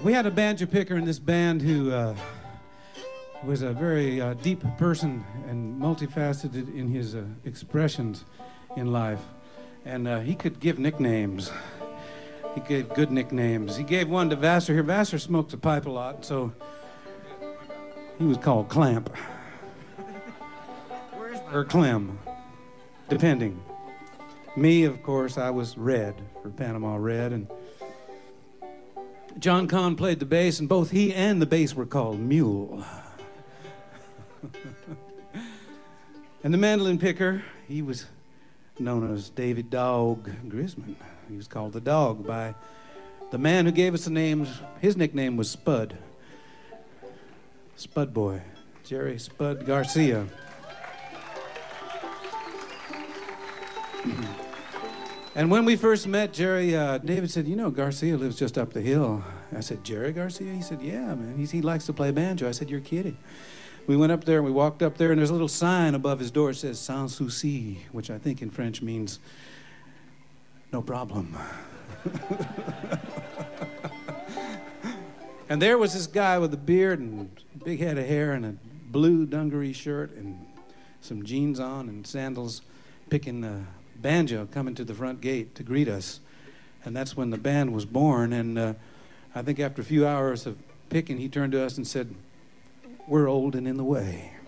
We had a banjo picker in this band who was a very deep person and multifaceted in his expressions in life. And he could give nicknames. He gave good nicknames. He gave one to Vassar here. Vassar smoked a pipe a lot, so he was called Clamp. Or Clem, depending. Me, of course, I was Red, for Panama Red, and John Kahn played the bass, and both he and the bass were called Mule. And the mandolin picker, he was known as David Dog Grisman. He was called the Dog by the man who gave us the names. His nickname was Spud. Spud Boy, Jerry Spud Garcia. And when we first met, Jerry, David said, you know, Garcia lives just up the hill. I said, Jerry Garcia? He said, yeah, man. He likes to play banjo. I said, you're kidding. We went up there and we walked up there, and there's a little sign above his door that says Sans souci, which I think in French means no problem. And there was this guy with a beard and a big head of hair and a blue dungaree shirt and some jeans on and sandals, picking the banjo, coming to the front gate to greet us. And that's when the band was born. And I think after a few hours of picking, he turned to us and said, we're old and in the way.